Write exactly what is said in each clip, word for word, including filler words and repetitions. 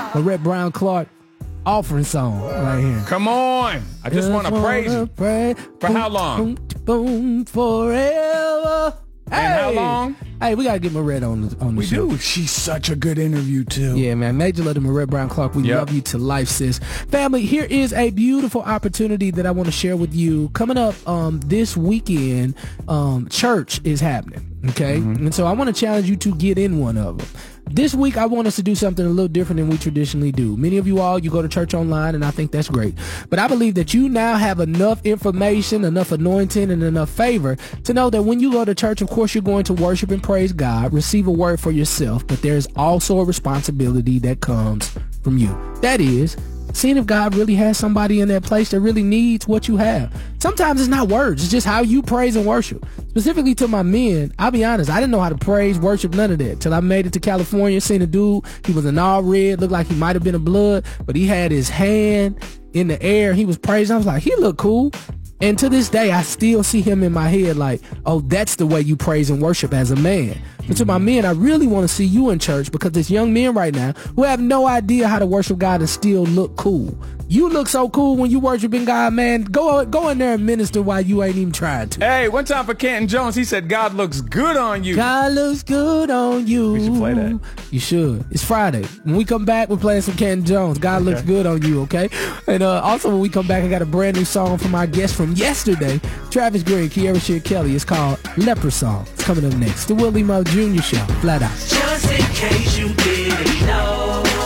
Marette Brown Clark offering song right here. Come on. I just, just want to praise you. Pray. For boom, how long? Boom, boom, forever. Hey. And how long? Hey, we got to get Marette on the, on the we show. We do. She's such a good interview, too. Yeah, man. Major love to Marette Brown Clark. We yep. love you to life, sis. Family, here is a beautiful opportunity that I want to share with you. Coming up um, this weekend, um, church is happening. Okay? Mm-hmm. And so I want to challenge you to get in one of them. This week, I want us to do something a little different than we traditionally do. Many of you all, you go to church online, and I think that's great. But I believe that you now have enough information, enough anointing, and enough favor to know that when you go to church, of course, you're going to worship and praise God, receive a word for yourself, but there's also a responsibility that comes from you. That is, seeing if God really has somebody in that place that really needs what you have. Sometimes it's not words, it's just how you praise and worship. Specifically to my men, I'll be honest, I didn't know how to praise, worship, none of that till I made it to California, seen a dude, he was an all red, looked like he might have been a blood, but he had his hand in the air, he was praising. I was like, he looked cool. And to this day, I still see him in my head like, oh, that's the way you praise and worship as a man. But to my men, I really want to see you in church because there's young men right now who have no idea how to worship God and still look cool. You look so cool when you worshiping God, man. Go go in there and minister while you ain't even trying to. Hey, one time for Canton Jones, he said, God looks good on you. God looks good on you. We should play that. You should. It's Friday. When we come back, we're playing some Canton Jones. God okay. looks good on you, okay? And uh, also when we come back, I got a brand new song from our guest from yesterday, Travis Green, Kiara Shear Kelly. It's called Leper Song. It's coming up next. The Willie Mo Junior Show. Flat out. Just in case you didn't know,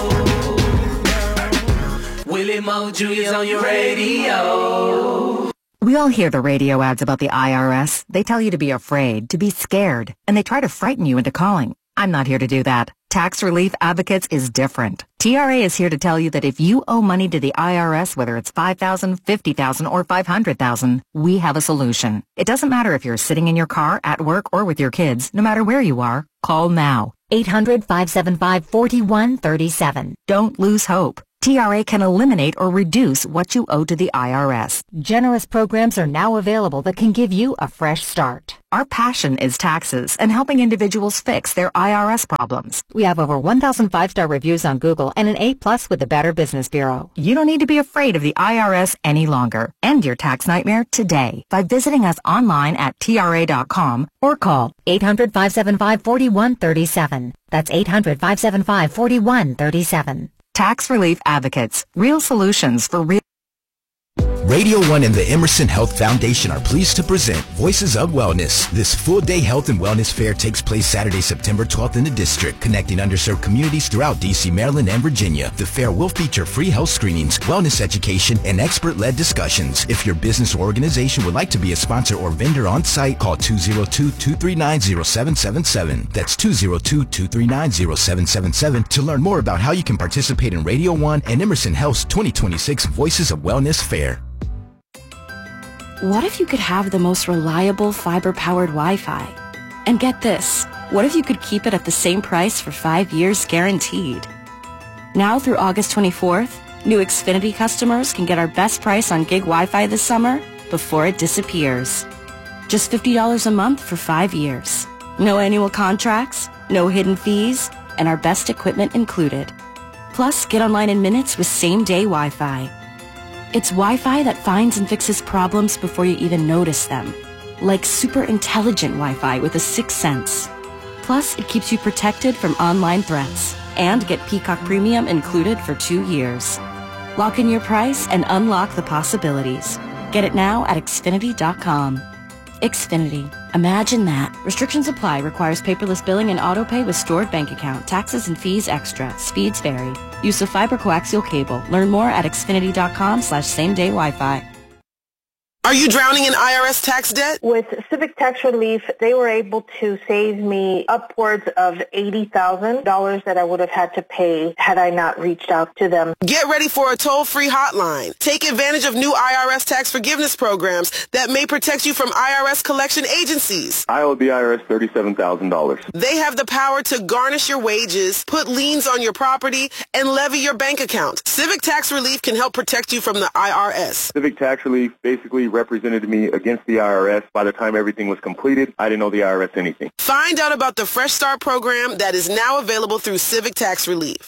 Willie Mo Junior's on your radio. We all hear the radio ads about the I R S. They tell you to be afraid, to be scared, and they try to frighten you into calling. I'm not here to do that. Tax Relief Advocates is different. T R A is here to tell you that if you owe money to the I R S, whether it's five thousand dollars, fifty thousand dollars, or five hundred thousand dollars, we have a solution. It doesn't matter if you're sitting in your car, at work, or with your kids. No matter where you are, call now. eight hundred, five seven five, four one three seven. Don't lose hope. T R A can eliminate or reduce what you owe to the I R S. Generous programs are now available that can give you a fresh start. Our passion is taxes and helping individuals fix their I R S problems. We have over one thousand five-star reviews on Google and an A plus with the Better Business Bureau. You don't need to be afraid of the I R S any longer. End your tax nightmare today by visiting us online at T R A dot com or call eight hundred, five seven five, four one three seven. That's eight hundred, five seven five, four one three seven. Tax Relief Advocates. Real solutions for real. Radio One and the Emerson Health Foundation are pleased to present Voices of Wellness. This full-day health and wellness fair takes place Saturday, September twelfth in the district, connecting underserved communities throughout D C, Maryland, and Virginia. The fair will feature free health screenings, wellness education, and expert-led discussions. If your business or organization would like to be a sponsor or vendor on site, call two oh two, two three nine, oh seven seven seven. That's two oh two, two three nine, oh seven seven seven to learn more about how you can participate in Radio One and Emerson Health's twenty twenty-six Voices of Wellness Fair. What if you could have the most reliable fiber-powered Wi-Fi? And get this, what if you could keep it at the same price for five years guaranteed? Now through August twenty-fourth, new Xfinity customers can get our best price on gig Wi-Fi this summer before it disappears. Just fifty dollars a month for five years. No annual contracts, no hidden fees, and our best equipment included. Plus, get online in minutes with same-day Wi-Fi. It's Wi-Fi that finds and fixes problems before you even notice them. Like super intelligent Wi-Fi with a sixth sense. Plus, it keeps you protected from online threats. And get Peacock Premium included for two years. Lock in your price and unlock the possibilities. Get it now at Xfinity dot com. Xfinity. Imagine that. Restrictions apply. Requires paperless billing and auto pay with stored bank account. Taxes and fees extra. Speeds vary. Use of fiber coaxial cable. Learn more at Xfinity dot com slash same day Wi-Fi. Are you drowning in I R S tax debt? With Civic Tax Relief, they were able to save me upwards of eighty thousand dollars that I would have had to pay had I not reached out to them. Get ready for a toll-free hotline. Take advantage of new I R S tax forgiveness programs that may protect you from I R S collection agencies. I owe the I R S thirty-seven thousand dollars. They have the power to garnish your wages, put liens on your property, and levy your bank account. Civic Tax Relief can help protect you from the I R S. Civic Tax Relief basically represented me against the I R S. By the time everything was completed, I didn't owe the I R S anything. Find out about the Fresh Start program that is now available through Civic Tax Relief.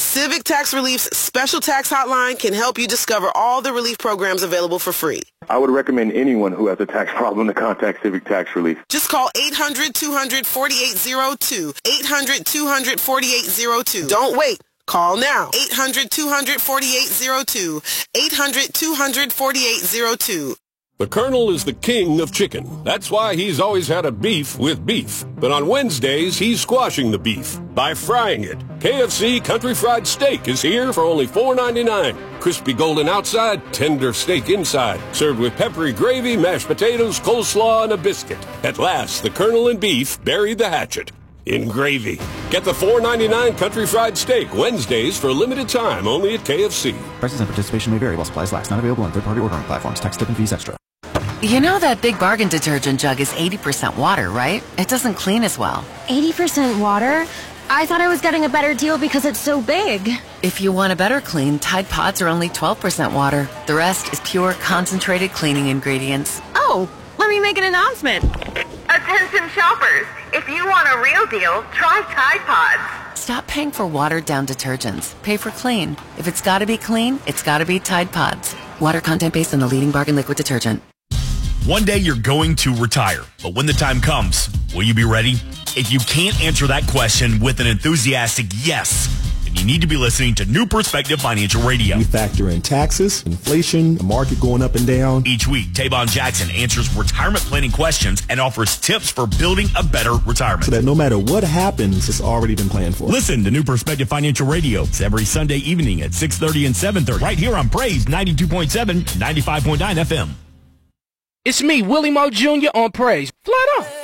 Civic Tax Relief's special tax hotline can help you discover all the relief programs available for free. I would recommend anyone who has a tax problem to contact Civic Tax Relief. Just call eight hundred, two hundred, forty-eight oh two. eight hundred, two hundred, forty-eight oh two. Don't wait. Call now. eight hundred, two hundred, forty-eight oh two. eight hundred, two hundred, forty-eight oh two. The Colonel is the king of chicken. That's why he's always had a beef with beef. But on Wednesdays, he's squashing the beef by frying it. K F C Country Fried Steak is here for only four ninety-nine. Crispy golden outside, tender steak inside. Served with peppery gravy, mashed potatoes, coleslaw, and a biscuit. At last, the Colonel and beef buried the hatchet in gravy. Get the four ninety-nine Country Fried Steak Wednesdays for a limited time only at K F C. Prices and participation may vary while supplies last. Not available on third-party ordering platforms. Tax, tip, and fees extra. You know that Big Bargain detergent jug is eighty percent water, right? It doesn't clean as well. eighty percent water? I thought I was getting a better deal because it's so big. If you want a better clean, Tide Pods are only twelve percent water. The rest is pure, concentrated cleaning ingredients. Oh, let me make an announcement. Attention shoppers, if you want a real deal, try Tide Pods. Stop paying for watered-down detergents. Pay for clean. If it's gotta be clean, it's gotta be Tide Pods. Water content based on the leading bargain liquid detergent. One day you're going to retire, but when the time comes, will you be ready? If you can't answer that question with an enthusiastic yes, then you need to be listening to New Perspective Financial Radio. We factor in taxes, inflation, the market going up and down. Each week, Tavon Jackson answers retirement planning questions and offers tips for building a better retirement. So that no matter what happens, it's already been planned for. Listen to New Perspective Financial Radio. It's every Sunday evening at six thirty and seven thirty, right here on Praise ninety-two point seven, ninety-five point nine F M. It's me, Willie Moe Junior on Praise. Flat out.